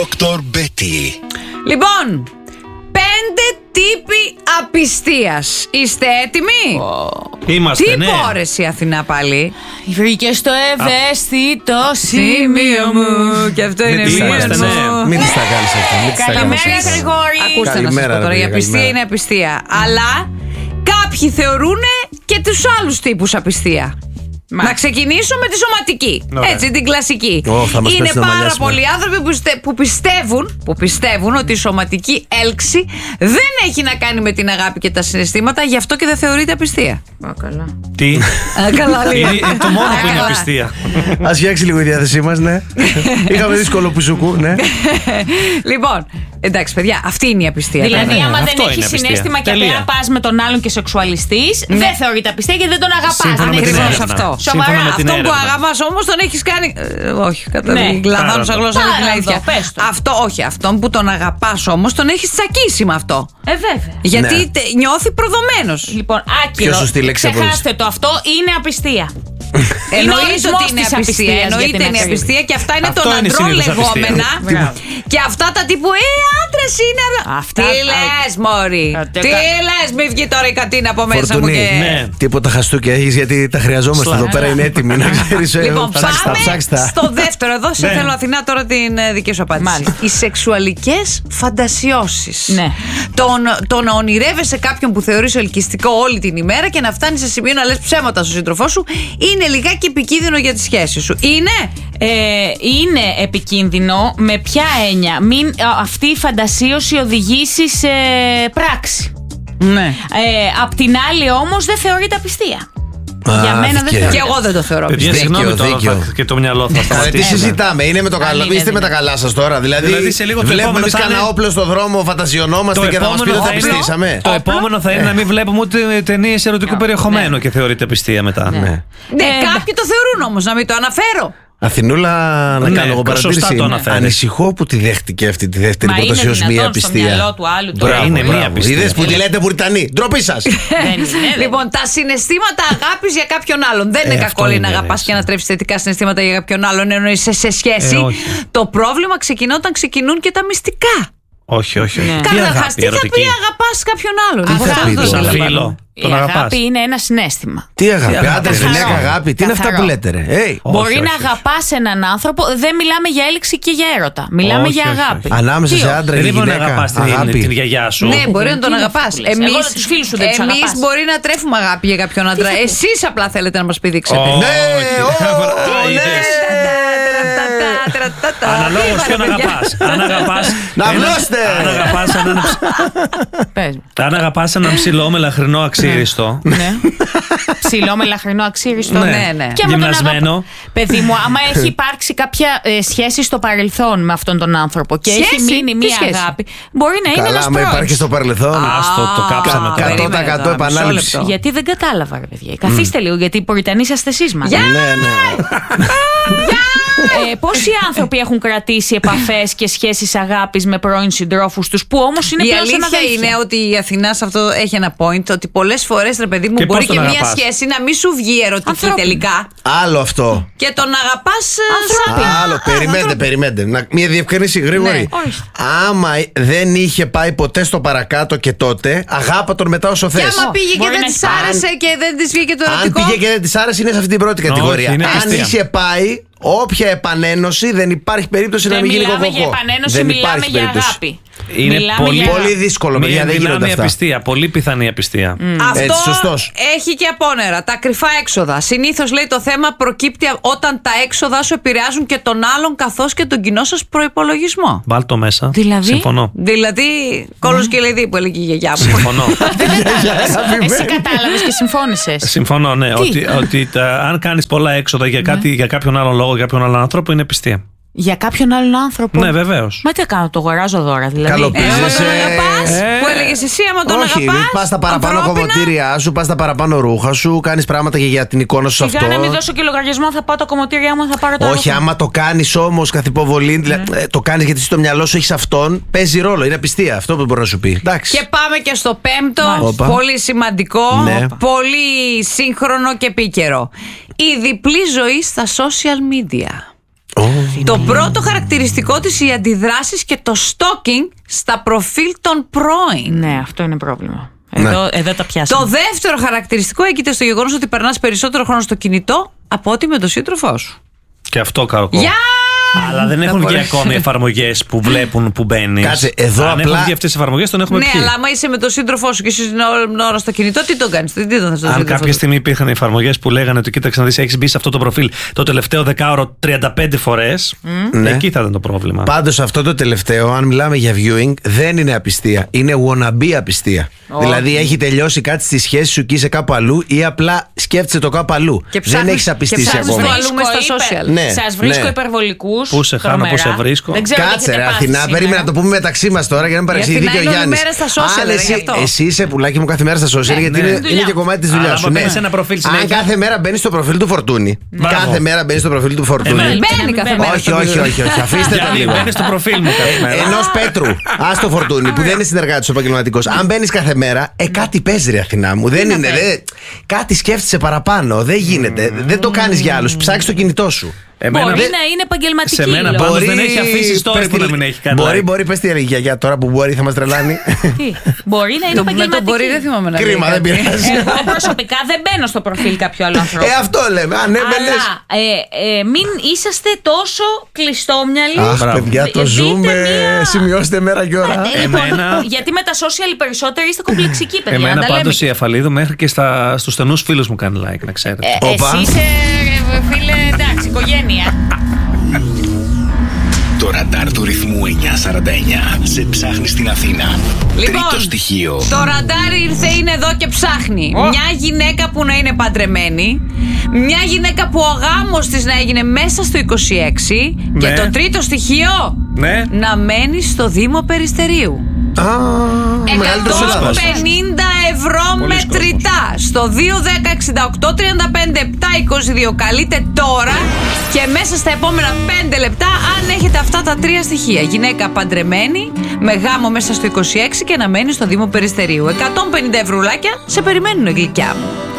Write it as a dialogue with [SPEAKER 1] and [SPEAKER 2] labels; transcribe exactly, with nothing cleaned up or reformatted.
[SPEAKER 1] Δόκτωρ Μπέτι.
[SPEAKER 2] Λοιπόν, πέντε τύποι απιστίας. Είστε έτοιμοι?
[SPEAKER 3] Oh. Είμαστε,
[SPEAKER 2] Τι
[SPEAKER 3] ναι.
[SPEAKER 2] πόρεση Αθηνά πάλι.
[SPEAKER 4] Βρήκε στο ευαίσθητο σημείο μου.
[SPEAKER 2] Και αυτό είναι
[SPEAKER 3] Είμαστε,
[SPEAKER 2] μήνυμα
[SPEAKER 3] ναι.
[SPEAKER 2] μου.
[SPEAKER 5] Μην τις τα κάνεις αυτά. μην τις τα κάνεις
[SPEAKER 4] Καλημέρα,
[SPEAKER 5] αυτά.
[SPEAKER 4] Γρηγόρη.
[SPEAKER 2] Ακούστε να σας
[SPEAKER 5] Καλημέρα,
[SPEAKER 2] πω τώρα,
[SPEAKER 5] ρε
[SPEAKER 2] η
[SPEAKER 5] παιδιά,
[SPEAKER 2] απιστία
[SPEAKER 5] καλημέρα.
[SPEAKER 2] είναι απιστία. Αλλά κάποιοι θεωρούν και τους άλλους τύπους απιστία.
[SPEAKER 4] Μα.
[SPEAKER 2] Να ξεκινήσω με τη σωματική.
[SPEAKER 3] Ωραία.
[SPEAKER 2] Έτσι, την κλασική.
[SPEAKER 5] Ω, θα μας
[SPEAKER 2] είναι
[SPEAKER 5] πέσει να
[SPEAKER 2] πάρα
[SPEAKER 5] μαλλιάσουμε.
[SPEAKER 2] πολλοί άνθρωποι που, πιστε- που, πιστεύουν, που πιστεύουν ότι η σωματική έλξη δεν έχει να κάνει με την αγάπη και τα συναισθήματα, γι' αυτό και δεν θεωρείται απιστία. Α, καλά.
[SPEAKER 3] Τι.
[SPEAKER 2] Α, καλά, λέει.
[SPEAKER 3] Είναι είναι το μόνο
[SPEAKER 2] Α,
[SPEAKER 3] που είναι
[SPEAKER 2] καλά.
[SPEAKER 3] απιστία.
[SPEAKER 5] Ας φτιάξει λίγο η διάθεσή μας, ναι. Είχαμε δύσκολο πουσουκού, ναι.
[SPEAKER 2] Λοιπόν, εντάξει, παιδιά, αυτή είναι η απιστία.
[SPEAKER 4] Δηλαδή,
[SPEAKER 3] ναι,
[SPEAKER 4] άμα δεν
[SPEAKER 3] αυτό
[SPEAKER 4] έχει
[SPEAKER 3] είναι απιστία.
[SPEAKER 4] συναίσθημα και
[SPEAKER 3] Τελεία.
[SPEAKER 4] απλά πα με τον άλλον και σεξουαλιστής,
[SPEAKER 2] Ναι.
[SPEAKER 4] δεν θεωρείται απιστία γιατί δεν τον αγαπά.
[SPEAKER 3] Σύμφωνα με την
[SPEAKER 2] Ακριβώς
[SPEAKER 3] έρευνα.
[SPEAKER 2] αυτό.
[SPEAKER 3] Σύμφωνα
[SPEAKER 4] Σοβαρά,
[SPEAKER 3] με την
[SPEAKER 2] Αυτό που
[SPEAKER 3] έρευνα.
[SPEAKER 2] αγαπάς όμως τον έχεις κάνει. Ε, όχι, κατά
[SPEAKER 4] Ναι.
[SPEAKER 2] την λαδάνω σαν γλώσσα
[SPEAKER 4] Πάρα
[SPEAKER 2] την αλήθεια.
[SPEAKER 4] αυτό, πες το.
[SPEAKER 2] Αυτό, όχι. Αυτόν που τον αγαπάς όμως τον έχεις τσακίσει με αυτό.
[SPEAKER 4] Ε, βέβαια.
[SPEAKER 2] Γιατί
[SPEAKER 5] Ναι.
[SPEAKER 2] τε- νιώθει προδομένος.
[SPEAKER 4] Λοιπόν, άκυρο.
[SPEAKER 5] Πιο σωστή λέξη από όλες.
[SPEAKER 4] Ξεχάστε το, αυτό είναι απιστία.
[SPEAKER 2] Εννοείται
[SPEAKER 4] ορισμός
[SPEAKER 2] ότι είναι
[SPEAKER 4] της
[SPEAKER 2] απιστία.
[SPEAKER 4] απιστίας, για
[SPEAKER 2] Εννοείται
[SPEAKER 4] την
[SPEAKER 2] είναι
[SPEAKER 4] ακρίβεια.
[SPEAKER 2] απιστία και αυτά είναι
[SPEAKER 3] Αυτό
[SPEAKER 2] των
[SPEAKER 3] είναι
[SPEAKER 2] αντρών
[SPEAKER 3] συνήθως απιστία.
[SPEAKER 2] λεγόμενα.
[SPEAKER 4] Μπράβο.
[SPEAKER 2] Και αυτά τα τύπου Ε, άντρας είναι.
[SPEAKER 4] Αυτά-
[SPEAKER 2] Τι λες, Μωρή.
[SPEAKER 4] Α, τε-
[SPEAKER 2] Τι
[SPEAKER 4] κα-
[SPEAKER 2] λες, μη βγει τώρα η κατίνα από μέσα μου
[SPEAKER 5] Φορτουνή,
[SPEAKER 2] και.
[SPEAKER 3] ναι.
[SPEAKER 5] Τίποτα χαστούκια έχεις γιατί τα χρειαζόμαστε
[SPEAKER 3] Σλα.
[SPEAKER 5] εδώ πέρα. Είναι έτοιμοι να ξέρεις. ε,
[SPEAKER 2] Λοιπόν,
[SPEAKER 5] ψάξτε τα,
[SPEAKER 2] πάμε
[SPEAKER 5] ψάξτε τα.
[SPEAKER 2] στο δεύτερο. Εδώ σε
[SPEAKER 3] Ναι.
[SPEAKER 2] θέλω, Αθηνά, τώρα την ε, δική σου απάντηση.
[SPEAKER 4] Μάλιστα.
[SPEAKER 2] Οι σεξουαλικές φαντασιώσεις.
[SPEAKER 4] Ναι.
[SPEAKER 2] Το, το να ονειρεύεσαι κάποιον που θεωρείς ελκυστικό όλη την ημέρα και να φτάνεις σε σημείο να λες ψέματα στον σύντροφό σου είναι λιγάκι επικίνδυνο για τη σχέση σου. Είναι.
[SPEAKER 4] Ε, είναι επικίνδυνο με ποια έννοια? Μην α, αυτή η φαντασίωση οδηγήσει σε πράξη.
[SPEAKER 2] Ναι.
[SPEAKER 4] Ε, απ' την άλλη όμως δεν θεωρείται απιστία.
[SPEAKER 5] Α,
[SPEAKER 4] Για μένα δεν
[SPEAKER 5] δικαίω.
[SPEAKER 4] θεωρείται.
[SPEAKER 2] Και εγώ δεν το θεωρώ.
[SPEAKER 3] Παιδιά,
[SPEAKER 5] Δίκαιο,
[SPEAKER 3] συγγνώμη τώρα
[SPEAKER 5] δίκαιο.
[SPEAKER 3] θα- και το μυαλό θα
[SPEAKER 5] Άρα, τι
[SPEAKER 3] σταματήσει.
[SPEAKER 5] συζητάμε, είναι με το καλό.
[SPEAKER 4] είναι,
[SPEAKER 5] Είστε με
[SPEAKER 4] είναι.
[SPEAKER 5] τα καλά σας τώρα. Δηλαδή,
[SPEAKER 3] Δηλαδή, σε λίγο το
[SPEAKER 5] βλέπουμε
[SPEAKER 3] επόμενο
[SPEAKER 5] εμείς
[SPEAKER 3] θα
[SPEAKER 5] κανένα
[SPEAKER 3] είναι-
[SPEAKER 5] όπλο στο δρόμο, φαντασιωνόμαστε και θα μας πει ότι θα
[SPEAKER 3] θα είναι-
[SPEAKER 5] πιστήσαμε.
[SPEAKER 3] το επόμενο θα είναι να μην βλέπουμε ούτε ταινίες ερωτικού περιεχομένου και θεωρείται απιστία μετά.
[SPEAKER 5] Ναι.
[SPEAKER 2] Ναι,
[SPEAKER 4] Ε,
[SPEAKER 2] κάποιοι το θεωρούν όμως, να μην το αναφέρω.
[SPEAKER 5] Αθηνούλα, να
[SPEAKER 3] Ναι,
[SPEAKER 5] κάνω εγώ
[SPEAKER 3] σωστά
[SPEAKER 5] παρατήρηση.
[SPEAKER 3] το αναφέρεις.
[SPEAKER 5] Ανησυχώ που τη δέχτηκε αυτή τη δεύτερη
[SPEAKER 4] Μα είναι
[SPEAKER 5] πρόταση ως μία
[SPEAKER 4] δυνατόν στο
[SPEAKER 5] απιστία.
[SPEAKER 4] μυαλό του άλλου τώρα.
[SPEAKER 5] Μπράβο,
[SPEAKER 3] Είναι μία
[SPEAKER 5] μπράβο.
[SPEAKER 3] απιστία.
[SPEAKER 5] Είδες που τη λέτε Πουριτανή. Ντροπή σας.
[SPEAKER 4] Δεν είναι, δεν.
[SPEAKER 2] Λοιπόν, τα συναισθήματα αγάπης για κάποιον άλλον. Δεν είναι
[SPEAKER 5] Ε,
[SPEAKER 2] κακό
[SPEAKER 5] αυτό
[SPEAKER 2] λέει,
[SPEAKER 5] είναι,
[SPEAKER 2] να
[SPEAKER 5] ρε,
[SPEAKER 2] αγαπάς
[SPEAKER 5] εσύ.
[SPEAKER 2] και να τρέψεις θετικά συναισθήματα για κάποιον άλλον ενώ είσαι σε σχέση.
[SPEAKER 3] Ε, όχι.
[SPEAKER 2] Το πρόβλημα ξεκινά όταν ξεκινούν και τα μυστικά.
[SPEAKER 3] Όχι, όχι, όχι.
[SPEAKER 4] Ναι.
[SPEAKER 3] Τι
[SPEAKER 2] Καταρχάς,
[SPEAKER 3] αγάπη,
[SPEAKER 2] τι θα πει
[SPEAKER 3] ερωτική.
[SPEAKER 2] αγαπάς κάποιον άλλον.
[SPEAKER 5] Τι
[SPEAKER 2] Εγώ
[SPEAKER 5] θα
[SPEAKER 2] αυτό
[SPEAKER 5] πει
[SPEAKER 2] το
[SPEAKER 5] τώρα.
[SPEAKER 3] Σαν
[SPEAKER 2] αντιλαμβάνομαι.
[SPEAKER 3] φίλο.
[SPEAKER 4] Η
[SPEAKER 3] Τον αγαπάς.
[SPEAKER 4] αγάπη είναι ένα συναίσθημα.
[SPEAKER 5] Τι αγάπη,
[SPEAKER 3] αγάπη,
[SPEAKER 5] άντρες,
[SPEAKER 3] καθαρό.
[SPEAKER 5] γυναίκα αγάπη. Τι είναι αυτά
[SPEAKER 4] Καθαρό.
[SPEAKER 5] που λέτε, ρε. Hey.
[SPEAKER 3] Όχι,
[SPEAKER 4] Μπορεί
[SPEAKER 3] όχι,
[SPEAKER 4] να
[SPEAKER 3] όχι.
[SPEAKER 4] αγαπάς έναν άνθρωπο, δεν μιλάμε για έλξη και για έρωτα. Μιλάμε
[SPEAKER 3] Όχι,
[SPEAKER 4] για
[SPEAKER 3] όχι,
[SPEAKER 4] αγάπη.
[SPEAKER 3] όχι.
[SPEAKER 5] Ανάμεσα
[SPEAKER 4] Τι
[SPEAKER 5] σε
[SPEAKER 4] όχι.
[SPEAKER 5] άντρα και
[SPEAKER 3] Δεν μπορεί να
[SPEAKER 5] γυναίκα.
[SPEAKER 3] αγαπάς την,
[SPEAKER 5] Αγάπη.
[SPEAKER 3] την γιαγιά σου.
[SPEAKER 2] Ναι, μπορεί να τον
[SPEAKER 4] Τι είναι
[SPEAKER 2] αγαπάς.
[SPEAKER 4] αυτό που λες. Εγώ τους φίλους σου δεν τους
[SPEAKER 2] εμείς
[SPEAKER 4] αγαπάς.
[SPEAKER 2] μπορεί να τρέφουμε αγάπη για κάποιον άντρα. Εσείς απλά θέλετε να μας πηδήξετε.
[SPEAKER 3] Όχι.
[SPEAKER 5] Ναι, ω,
[SPEAKER 3] Α,
[SPEAKER 5] ναι.
[SPEAKER 3] είδες. Αναλόγως ποιον αγαπάς. Αν αγαπάς.
[SPEAKER 5] Να
[SPEAKER 3] ένα-
[SPEAKER 5] βλώστε.
[SPEAKER 3] Αν αγαπάς έναν ψ-
[SPEAKER 4] Πες μου.
[SPEAKER 3] αν αγαπάς έναν ψηλό με λαχρινό αξίριστο.
[SPEAKER 4] Ναι. Ψηλό με λαχρινό αξίριστο.
[SPEAKER 3] Ναι.
[SPEAKER 2] Ναι, ναι.
[SPEAKER 4] Και άμα τον
[SPEAKER 3] Γυμνασμένο.
[SPEAKER 4] αγαπά- Παιδί μου, άμα έχει υπάρξει κάποια ε, σχέση στο παρελθόν με αυτόν τον άνθρωπο και
[SPEAKER 2] Σχέση?
[SPEAKER 4] έχει μείνει
[SPEAKER 2] Τι
[SPEAKER 4] μία
[SPEAKER 2] σχέση?
[SPEAKER 4] αγάπη, μπορεί να είναι
[SPEAKER 5] Καλά,
[SPEAKER 4] ένας
[SPEAKER 5] άμα
[SPEAKER 4] πρώην.
[SPEAKER 5] υπάρχει στο παρελθόν.
[SPEAKER 3] Άστο, το κάψαμε
[SPEAKER 2] Α,
[SPEAKER 3] τώρα.
[SPEAKER 5] Εκατό τοις εκατό
[SPEAKER 2] περίμενε τώρα, μισό
[SPEAKER 5] επανάληψη.
[SPEAKER 2] λεπτό.
[SPEAKER 4] Γιατί δεν κατάλαβα, ρε παιδιά. Καθίστε λίγο, γιατί οι Πουριτανοί είσαστε εσείς μας.
[SPEAKER 2] Γεια!
[SPEAKER 5] Ναι, ναι.
[SPEAKER 4] Ε, πόσοι άνθρωποι έχουν κρατήσει επαφές και σχέσεις αγάπης με πρώην συντρόφους τους που όμως είναι
[SPEAKER 2] Η
[SPEAKER 4] πλέον
[SPEAKER 2] αλήθεια
[SPEAKER 4] συναδέλφια.
[SPEAKER 2] είναι ότι η Αθηνά σε αυτό έχει ένα point ότι πολλές φορές, ρε παιδί μου,
[SPEAKER 3] Και
[SPEAKER 2] μπορεί
[SPEAKER 3] πώς
[SPEAKER 2] και
[SPEAKER 3] τον
[SPEAKER 2] μια
[SPEAKER 3] αγαπάς?
[SPEAKER 2] σχέση να μην σου βγει ερωτική
[SPEAKER 4] Ανθρώπινο.
[SPEAKER 2] τελικά
[SPEAKER 5] Άλλο αυτό.
[SPEAKER 2] και τον αγαπάς ε,
[SPEAKER 4] Ανθρώπινο.
[SPEAKER 2] σαν.
[SPEAKER 5] Άλλο, περιμένετε, περιμένετε. Να- Μια διευκρίνηση γρήγορη.
[SPEAKER 2] Ναι,
[SPEAKER 4] ορίστε.
[SPEAKER 5] Άμα δεν είχε πάει ποτέ στο παρακάτω και τότε, αγάπα τον μετά όσο
[SPEAKER 2] Και
[SPEAKER 5] θες.
[SPEAKER 2] άμα πήγε και
[SPEAKER 4] Μπορεί
[SPEAKER 2] δεν
[SPEAKER 4] να
[SPEAKER 2] της
[SPEAKER 4] έχει-
[SPEAKER 2] άρεσε και δεν της βγήκε το
[SPEAKER 5] Αν
[SPEAKER 2] ερωτικό.
[SPEAKER 5] πήγε και δεν τη άρεσε, είναι σε αυτή την πρώτη κατηγορία.
[SPEAKER 3] Όχι, είναι
[SPEAKER 5] Αν
[SPEAKER 3] απιστία.
[SPEAKER 5] είχε πάει, όποια επανένωση δεν υπάρχει περίπτωση
[SPEAKER 4] Δεν
[SPEAKER 5] να μην γίνει
[SPEAKER 4] μιλάμε
[SPEAKER 5] κοκοκό.
[SPEAKER 4] για επανένωση,
[SPEAKER 5] Δεν
[SPEAKER 4] μιλάμε
[SPEAKER 5] υπάρχει
[SPEAKER 4] για
[SPEAKER 5] περίπτωση.
[SPEAKER 4] αγάπη.
[SPEAKER 3] Είναι
[SPEAKER 4] Μιλάμε
[SPEAKER 3] πολύ-
[SPEAKER 4] για-
[SPEAKER 5] Πολύ δύσκολο,
[SPEAKER 3] Μια
[SPEAKER 5] παιδιά, δεν γίνονται
[SPEAKER 3] δυνάμει
[SPEAKER 5] αυτά.
[SPEAKER 3] απιστία. Πολύ πιθανή απιστία.
[SPEAKER 2] Αυτό
[SPEAKER 5] Έτσι, σωστός.
[SPEAKER 2] έχει και απόνερα. Τα κρυφά έξοδα. Συνήθως λέει το θέμα προκύπτει όταν τα έξοδα σου επηρεάζουν και τον άλλον καθώς και τον κοινό σας προϋπολογισμό.
[SPEAKER 3] Βάλ το μέσα.
[SPEAKER 4] Δηλαδή?
[SPEAKER 3] Συμφωνώ.
[SPEAKER 2] Δηλαδή, κόλος και λεδί που έλεγε η γιαγιά μου.
[SPEAKER 3] Συμφωνώ.
[SPEAKER 4] Εσύ κατάλαβες και συμφώνησες.
[SPEAKER 3] Συμφωνώ, ναι. Ότι, ότι τα, αν κάνεις πολλά έξοδα για, κάτι, για κάποιον άλλον λόγο, για κάποιον άλλον άνθρωπο, είναι πιστία.
[SPEAKER 4] Για κάποιον άλλον άνθρωπο.
[SPEAKER 3] Ναι, βεβαίως.
[SPEAKER 4] Μα τι κάνω, το αγοράζω δώρα δηλαδή.
[SPEAKER 2] Ε, άμα
[SPEAKER 5] Καλοπίζεσαι.
[SPEAKER 2] τον αγαπάς,
[SPEAKER 3] ε.
[SPEAKER 2] που έλεγες εσύ, άμα τον
[SPEAKER 5] Όχι,
[SPEAKER 2] αγαπάς,
[SPEAKER 5] πα τα παραπάνω
[SPEAKER 2] ανθρώπινα,
[SPEAKER 5] κομμωτήριά σου, πα τα παραπάνω ρούχα σου, κάνει πράγματα και για την εικόνα σου
[SPEAKER 4] Σιγά
[SPEAKER 5] αυτό.
[SPEAKER 4] να μην δώσω και λογαριασμό, θα πάω τα κομμωτήριά μου, θα πάρω το
[SPEAKER 5] Όχι,
[SPEAKER 4] ρούχα.
[SPEAKER 5] άμα το κάνει όμω καθ' υποβολή, δηλαδή, ε, το κάνει γιατί στο μυαλό σου έχει αυτόν, παίζει ρόλο. Είναι απιστία αυτό που μπορεί να σου πει. Εντάξει.
[SPEAKER 2] Και πάμε και στο πέμπτο,
[SPEAKER 5] Όπα.
[SPEAKER 2] πολύ σημαντικό,
[SPEAKER 5] Ναι.
[SPEAKER 2] πολύ σύγχρονο και επίκαιρο. Η διπλή ζωή στα social media.
[SPEAKER 5] Oh.
[SPEAKER 2] Το πρώτο χαρακτηριστικό της οι αντιδράσεις και το stalking στα προφίλ των πρώην.
[SPEAKER 4] Ναι, αυτό είναι πρόβλημα. Εδώ,
[SPEAKER 5] Ναι.
[SPEAKER 4] εδώ τα πιάσαμε.
[SPEAKER 2] Το δεύτερο χαρακτηριστικό έγκυται στο γεγονός ότι περνάς περισσότερο χρόνο στο κινητό από ότι με τον σύντροφό σου.
[SPEAKER 3] Και αυτό κακό.
[SPEAKER 2] Γεια!
[SPEAKER 3] Αλλά δεν έχουν βγει
[SPEAKER 2] μπορέσει.
[SPEAKER 3] ακόμη εφαρμογές που βλέπουν που μπαίνει.
[SPEAKER 5] Κάτσε, εδώ
[SPEAKER 3] Αν
[SPEAKER 5] απλά-
[SPEAKER 3] έχουν βγει αυτές τις εφαρμογές, τον έχουμε
[SPEAKER 2] Ναι,
[SPEAKER 3] πιει.
[SPEAKER 2] αλλά άμα είσαι με τον σύντροφό σου και είσαι την ώρα στο κινητό, τι τον κάνεις, τι τον θες στον
[SPEAKER 3] Αν
[SPEAKER 2] σύντροφο
[SPEAKER 3] κάποια
[SPEAKER 2] σου?
[SPEAKER 3] στιγμή υπήρχαν εφαρμογές που λέγανε ότι κοίταξε να δεις, έχεις μπει σε αυτό το προφίλ το τελευταίο δεκάωρο τριάντα πέντε φορές,
[SPEAKER 5] Ναι.
[SPEAKER 3] εκεί θα ήταν το πρόβλημα.
[SPEAKER 5] Πάντως αυτό το τελευταίο, αν μιλάμε για viewing, δεν είναι απιστία. Είναι wannabe απιστία. Δηλαδή έχει τελειώσει κάτι στη σχέση σου και είσαι κάπου αλλού ή απλά σκέφτεσαι το κάπου αλλού.
[SPEAKER 2] Και
[SPEAKER 5] Δεν
[SPEAKER 2] ψάχνεις-
[SPEAKER 5] έχει
[SPEAKER 2] και
[SPEAKER 5] απιστήσει
[SPEAKER 2] ψάχνεις
[SPEAKER 5] ακόμα.
[SPEAKER 2] το αλλού μες στα social.
[SPEAKER 5] Ναι,
[SPEAKER 4] Σας βρίσκω
[SPEAKER 5] ναι.
[SPEAKER 4] υπερβολικούς.
[SPEAKER 3] Πού σε χάνω, πού σε βρίσκω.
[SPEAKER 4] Δεν ξέρω τι
[SPEAKER 5] Κάτσε,
[SPEAKER 4] έχετε
[SPEAKER 5] ρε
[SPEAKER 4] πάθει
[SPEAKER 5] Αθηνά,
[SPEAKER 4] σήμερα.
[SPEAKER 5] περίμενα να το πούμε μεταξύ μας τώρα για να μην παρεξηγηθεί
[SPEAKER 2] Αθηνά
[SPEAKER 5] και ο
[SPEAKER 2] είναι όλη
[SPEAKER 5] Γιάννης.
[SPEAKER 2] μέρα στα social,
[SPEAKER 5] Αν
[SPEAKER 2] ρε,
[SPEAKER 5] εσύ,
[SPEAKER 2] γι' αυτό.
[SPEAKER 5] εσύ είσαι πουλάκι μου κάθε μέρα στα social, γιατί
[SPEAKER 3] ναι.
[SPEAKER 5] είναι,
[SPEAKER 4] Δουλειά.
[SPEAKER 5] είναι και κομμάτι τη δουλειά
[SPEAKER 3] Αλλά
[SPEAKER 5] σου.
[SPEAKER 3] άμα
[SPEAKER 5] Ναι.
[SPEAKER 3] μπαίνεις σε ένα προφίλ
[SPEAKER 5] Αν
[SPEAKER 3] συνέχεια-
[SPEAKER 5] κάθε μέρα μπαίνει στο προφίλ του Φορτούνη.
[SPEAKER 3] Μπράβο.
[SPEAKER 5] Κάθε μέρα μπαίνει στο προφίλ του Φορτούνη.
[SPEAKER 3] Εμένα.
[SPEAKER 2] Μπαίνει κάθε μέρα.
[SPEAKER 5] Όχι,
[SPEAKER 2] στο
[SPEAKER 5] όχι,
[SPEAKER 2] βιβλίο.
[SPEAKER 5] όχι, όχι. Αφήστε το
[SPEAKER 3] Γιάννη,
[SPEAKER 5] λίγο.
[SPEAKER 3] μπαίνεις στο προφίλ μου κάθε μέρα.
[SPEAKER 5] Ενό Πέτρου. Α το Φορτούνη που δεν είναι συνεργάτη ο επαγγελματικό. Αν μπαίνει κάθε μέρα, ε, κάτι παίζει, ρε Αθηνά μου. Δεν είναι.
[SPEAKER 4] παίζει?
[SPEAKER 5] Δεν, κάτι σκέφτεσαι παραπάνω. Δεν γίνεται. Δεν το κάνει για άλλου. Ψάξει το κινητό σου.
[SPEAKER 3] Εμένα-
[SPEAKER 4] Μπορεί
[SPEAKER 3] δεν-
[SPEAKER 4] να είναι επαγγελματική.
[SPEAKER 3] Σε μένα
[SPEAKER 4] λόγω.
[SPEAKER 3] πάντως δεν έχει αφήσει story
[SPEAKER 5] πες
[SPEAKER 3] που
[SPEAKER 5] τη-
[SPEAKER 3] να μην έχει κάνει
[SPEAKER 5] Μπορεί,
[SPEAKER 3] like.
[SPEAKER 5] μπορεί, πες τη ρε γιαγιά τώρα που μπορεί, θα μα τρελάνει.
[SPEAKER 4] Τι, μπορεί να είναι
[SPEAKER 2] Το- Με το
[SPEAKER 4] επαγγελματική.
[SPEAKER 2] μπορεί δεν θυμάμαι να λέει
[SPEAKER 5] Κρίμα, δεν
[SPEAKER 2] κάτι.
[SPEAKER 5] πειράζει.
[SPEAKER 4] Εγώ προσωπικά δεν μπαίνω στο προφίλ κάποιου άλλου ανθρώπου.
[SPEAKER 5] Ε, αυτό λέμε. Αν έμπαινε.
[SPEAKER 4] Αλλά ε, ε, μην είσαστε τόσο κλειστόμυαλοι.
[SPEAKER 5] Αχ,
[SPEAKER 3] Μπράβο.
[SPEAKER 5] παιδιά, το
[SPEAKER 4] Δείτε
[SPEAKER 5] ζούμε.
[SPEAKER 4] μία-
[SPEAKER 5] Σημειώστε μέρα και ώρα.
[SPEAKER 4] Ε, λοιπόν,
[SPEAKER 3] Εμένα-
[SPEAKER 4] γιατί με τα social οι περισσότεροι είστε κομπλεξικοί, παιδιά.
[SPEAKER 3] Εμένα
[SPEAKER 4] να τα λέμε.
[SPEAKER 3] πάντως η Αφαλίδου μέχρι και στα, στους στενούς φίλους μου κάνει like, να ξέρετε.
[SPEAKER 4] Ε,
[SPEAKER 5] Όπα.
[SPEAKER 4] εσύ είσαι, ε, φίλε, εντάξει, οικογένεια.
[SPEAKER 1] Το ραντάρ του ρυθμού εννιακόσια σαράντα εννιά σε ψάχνει στην Αθήνα.
[SPEAKER 2] Λοιπόν,
[SPEAKER 1] Τρίτο στοιχείο.
[SPEAKER 2] το ραντάρι ήρθε, είναι εδώ και ψάχνει. Μια γυναίκα που να είναι παντρεμένη. Μια γυναίκα που ο γάμος της να έγινε μέσα στο είκοσι έξι. Και
[SPEAKER 3] Ναι.
[SPEAKER 2] το τρίτο στοιχείο,
[SPEAKER 3] Ναι.
[SPEAKER 2] να μένει στο Δήμο Περιστερίου.
[SPEAKER 5] Α, μεγαλύτερο
[SPEAKER 2] εκατόν
[SPEAKER 5] Ελλάδας.
[SPEAKER 2] πενήντα ευρώ
[SPEAKER 3] Πολύς
[SPEAKER 2] μετρητά στο δύο δέκα εξήντα οκτώ τριάντα πέντε επτά είκοσι δύο. Καλείτε τώρα και μέσα στα επόμενα πέντε λεπτά αν έχετε αυτά τα τρία στοιχεία. Γυναίκα παντρεμένη, με γάμο μέσα στο είκοσι έξι και να μένει στο Δήμο Περιστερίου. εκατόν πενήντα ευρουλάκια σε περιμένουν, γλυκιά μου.